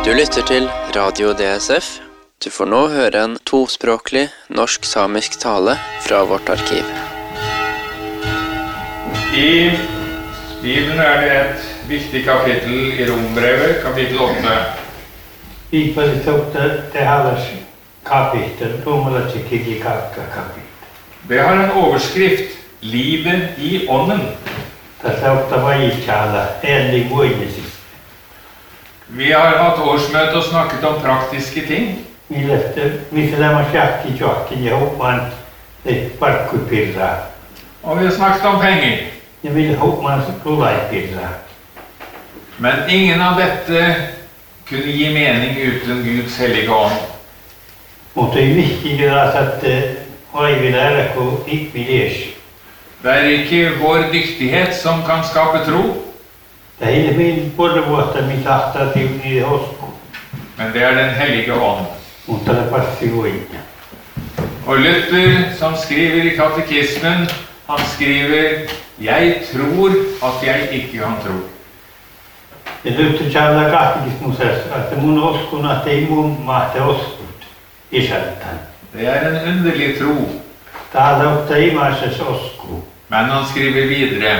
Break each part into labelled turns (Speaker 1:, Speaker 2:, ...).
Speaker 1: Du lytter til Radio DSF. Du får nå høre en tospråklig norsk-samisk tale fra vårt arkiv.
Speaker 2: I Bibelen det et viktig kapittel i Rombrevet, kapittel 8. Det har en overskrift, Livet i ånden. Vi har hatt årsmøte og snakket om praktiske ting. Og vi har snakket om penger. Men ingen av dette kunne gi mening uten Guds hellige ånd. Det ikke vår dyktighet som kan skape tro. Men det den hellige ånd. Og Luther, som skriver i katekismen, han skriver, jeg tror at jeg ikke kan tro. Det en underlig tro. Men han skriver videre,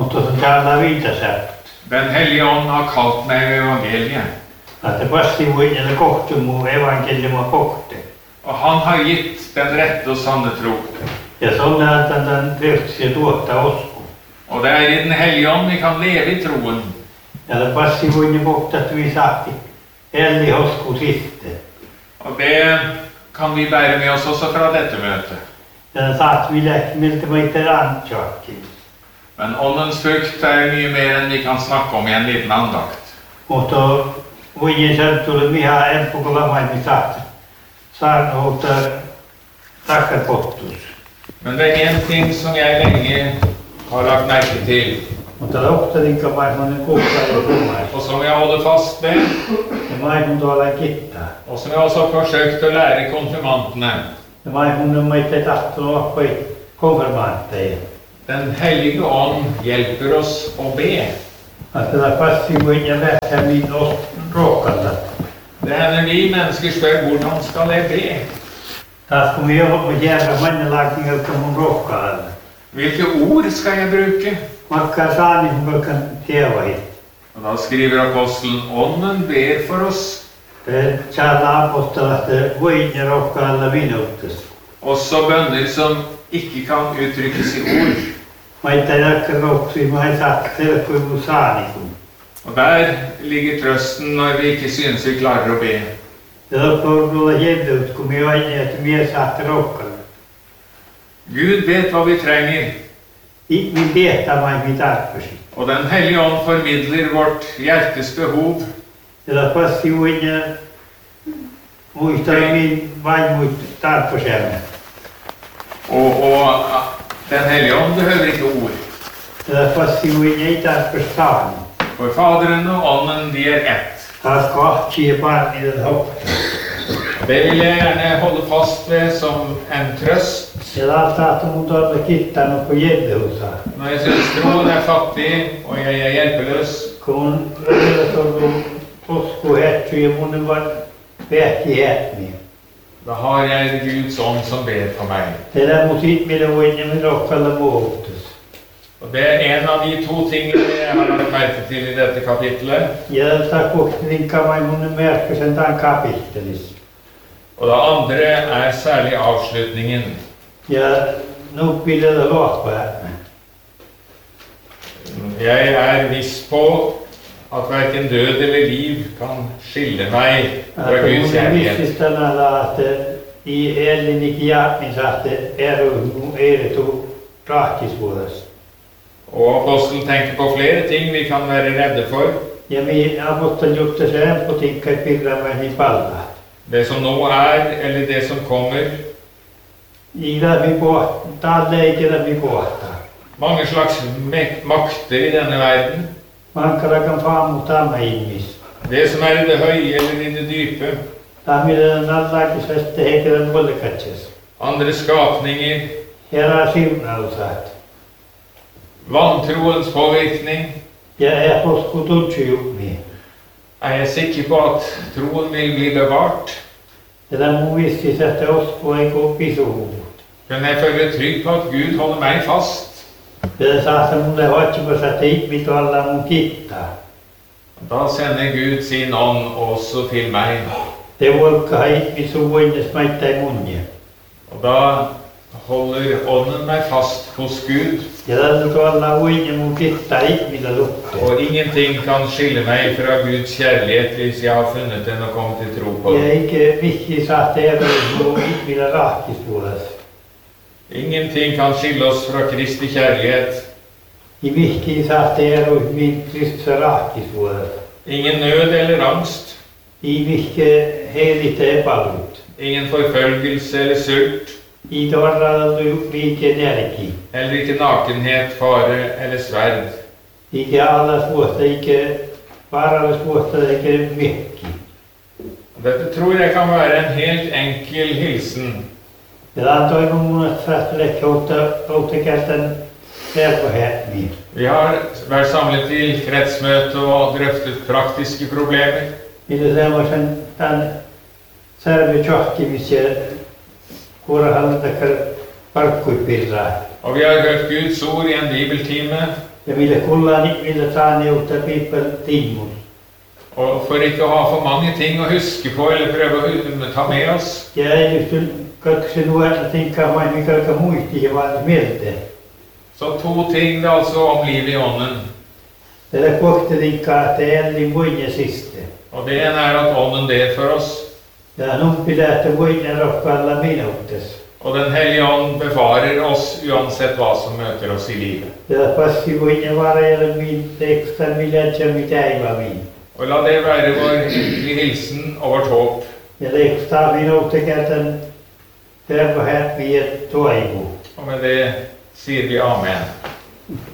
Speaker 2: den hellige ånd har kalt meg evangeliet. Og han har gitt den rette og sanne tro. Og det i den hellige ånd vi kan leve i troen. Og det kan vi bære med oss også fra dette møtet. Men åndens frukt mye mer enn vi kan snakke om i en liten andakt. Men det en ting som jeg lenge har lagt merke til, og som jeg holder fast med, og som jeg også har forsøkt å lære konfirmantene. Den hellige ånd hjelper oss å be. Det hender vi mennesker spør hvordan skal jeg be? Hvilke ord skal jeg bruke? Og da skriver apostelen, ånden ber for oss. Også bønner som ikke kan uttrykkes i ord. Og der ligger trøsten når vi ikke synes vi klarer å be. Gud vet hva vi trenger. Og den hellige ånd formidler vårt hjertes behov. Og den hellige ånd behøver ikke ord. For Faderen og Ånden, de ett. Det vil jeg gjerne holde fast ved som en trøst. Når jeg synes troen fattig, og jeg hjelpeløs, da har jeg Guds ånd som ber for meg. Og det en av de to tingene jeg har lagt merke til i dette kapitlet. Og det andre særlig avslutningen. Jeg viss på at hverken død eller liv kan skille meg fra Guds kjærlighet. Og apostelen tenker på flere ting vi kan være redde for. Det som nå eller det som kommer. Mange slags makter i denne verden. Det som i det høye eller i det dype. Andre skapninger. Vantroens påvirkning. Er jeg sikker på at troen vil bli bevart?
Speaker 3: Eller må vi sette oss på en god visjon?
Speaker 2: Kan jeg føle trygg på at Gud holder meg fast?
Speaker 3: Det sa som det har ikke på seg tid mitt og alle må gitta.
Speaker 2: Da sender Gud sin ånd også til meg.
Speaker 3: Det volka hit vi så inne smette i munnen.
Speaker 2: Og da holder ånden meg fast hos Gud.
Speaker 3: Det er det alle inne må gitta hit vi da lukte.
Speaker 2: Og ingenting kan skille meg fra Guds kjærlighet hvis jeg har funnet den og kommet til tro på
Speaker 3: Det
Speaker 2: den.
Speaker 3: er ikke viktig at det er noe hit vi da rakespores.
Speaker 2: Ingenting kan skille oss fra Kristi kjærlighet.
Speaker 3: Det er viktig at det er noe vi Kristi rakespores.
Speaker 2: Ingen nød eller angst.
Speaker 3: Det er viktig heligt det ballut.
Speaker 2: Ingen forfølgelse eller sult.
Speaker 3: I dörrar du vilken energi.
Speaker 2: Eller ikke nakenhet, fare eller sverd.
Speaker 3: Ikke alla svårta, ikke bara svårta, ikke mycket.
Speaker 2: Dette tror jeg kan være en helt enkel hilsen.
Speaker 3: Det antar jag månad för att läcka återkastan där på här med.
Speaker 2: Vi har vært samlet til kretsmøte og drøftet praktiske problemer.
Speaker 3: I det där var sen den serve tjockig vi ser våra halvdagar parkutbilda.
Speaker 2: Og vi har hørt Guds ord i en bibeltime.
Speaker 3: Jag ville ta ner åt bibeltimor.
Speaker 2: Og for ikke å ha for mange ting å huske på eller prøve å ta med oss,
Speaker 3: Jag är ju kanske nog att tänka mig mycket kan mycket jag var med det.
Speaker 2: så 2 ting det altså om livet i ånden.
Speaker 3: Det är kokte tänka att det är en bunje siste.
Speaker 2: Og det ene er at ånden ber for oss,
Speaker 3: Det är nog bilat att bunje upp alla minuter.
Speaker 2: og Den hellige ånd bevarer oss uansett hva som møter oss i livet.
Speaker 3: Det är fast vi bunje vara eller min extra miljard mitt äga min.
Speaker 2: Og la det være vår hilsen og vårt håp.
Speaker 3: Det är extra minuter att den där på här vi är två.
Speaker 2: Og med det sier vi amen.